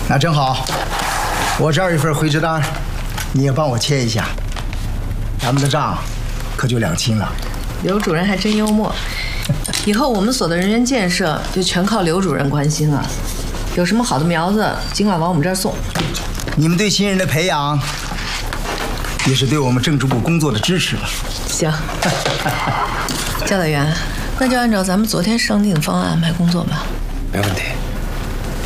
那正好，我这儿有份回执单，你也帮我签一下，咱们的账可就两清了。 刘主任还真幽默，以后我们所的人员建设就全靠刘主任关心了。有什么好的苗子，尽管往我们这儿送。 你们对新人的培养，也是对我们政治部工作的支持了。 行，教导员，那就按照咱们昨天商定的方案安排工作吧。 没问题。